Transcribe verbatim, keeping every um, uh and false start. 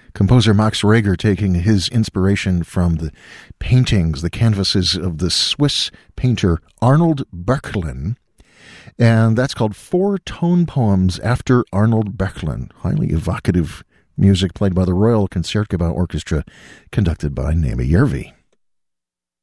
Composer Max Reger taking his inspiration from the paintings, the canvases of the Swiss painter Arnold Böcklin. And that's called Four Tone Poems After Arnold Böcklin. Highly evocative music played by the Royal Concertgebouw Orchestra, conducted by Naima Järvi.